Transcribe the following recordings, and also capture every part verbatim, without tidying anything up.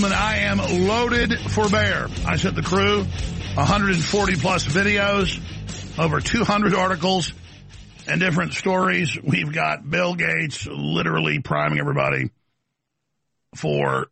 I am loaded for bear. I sent the crew one hundred forty plus videos, over two hundred articles, and different stories. We've got Bill Gates literally priming everybody for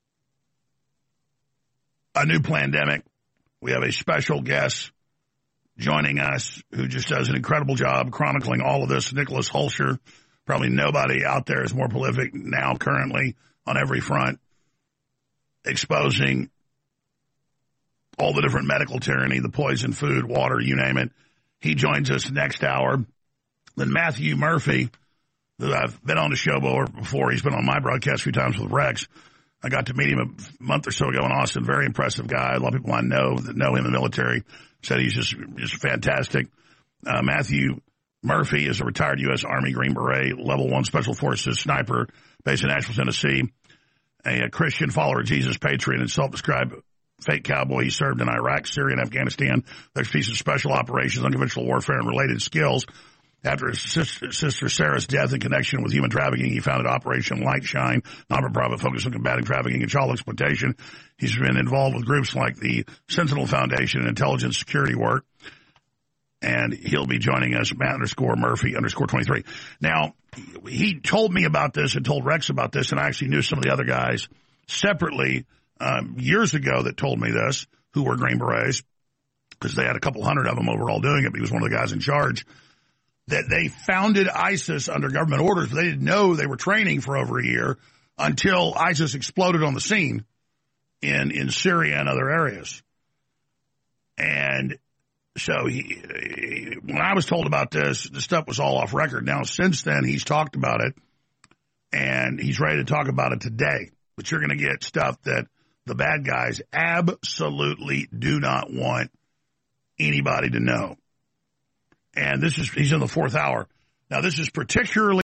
a new pandemic. We have a special guest joining us who just does an incredible job chronicling all of this. Nicholas Hulscher. Probably nobody out there is more prolific now currently on every front, exposing all the different medical tyranny, the poison, food, water, you name it. He joins us next hour. Then Matthew Murphy, that I've been on the show before. He's been on my broadcast a few times with Rex. I got to meet him a month or so ago in Austin. Very impressive guy. A lot of people I know that know him in the military said he's just, just fantastic. Uh, Matthew Murphy is a retired U S Army Green Beret, level one Special Forces sniper based in Nashville, Tennessee. A, a Christian follower of Jesus, patriot, and self-described fake cowboy. He served in Iraq, Syria, and Afghanistan. There's piece of special operations, unconventional warfare, and related skills. After his sister, sister Sarah's death in connection with human trafficking, he founded Operation Lightshine, non-profit focused on combating trafficking and child exploitation. He's been involved with groups like the Sentinel Foundation and intelligence security work. And he'll be joining us, Matt underscore Murphy underscore twenty-three. Now, he told me about this and told Rex about this, and I actually knew some of the other guys separately um, years ago that told me this, who were Green Berets, because they had a couple hundred of them overall doing it, but he was one of the guys in charge, that they founded ISIS under government orders, but they didn't know they were training for over a year until ISIS exploded on the scene in, in Syria and other areas. And so he, he, when I was told about this, the stuff was all off record. Now, since then, he's talked about it, and he's ready to talk about it today. But you're going to get stuff that the bad guys absolutely do not want anybody to know. And this is, he's in the fourth hour. Now, this is particularly